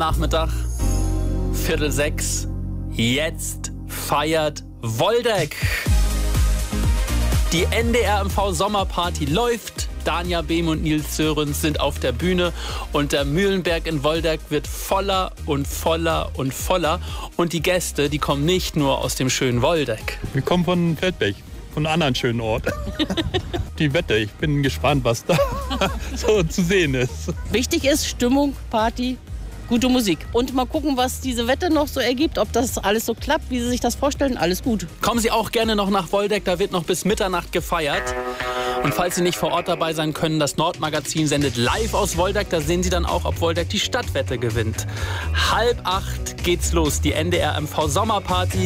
Sonntagnachmittag, 5:45. Jetzt feiert Woldeck. Die NDR MV Sommerparty läuft. Dania Behm und Nils Sörensen sind auf der Bühne und der Mühlenberg in Woldeck wird voller und voller und voller. Und die Gäste, die kommen nicht nur aus dem schönen Woldeck. Wir kommen von Feldberg, von einem anderen schönen Ort. Die Wette, ich bin gespannt, was da so zu sehen ist. Wichtig ist Stimmung, Party, gute Musik. Und mal gucken, was diese Wette noch so ergibt, ob das alles so klappt, wie Sie sich das vorstellen. Alles gut. Kommen Sie auch gerne noch nach Woldeck, da wird noch bis Mitternacht gefeiert. Und falls Sie nicht vor Ort dabei sein können, das Nordmagazin sendet live aus Woldeck. Da sehen Sie dann auch, ob Woldeck die Stadtwette gewinnt. 7:30 geht's los, die NDR MV Sommerparty.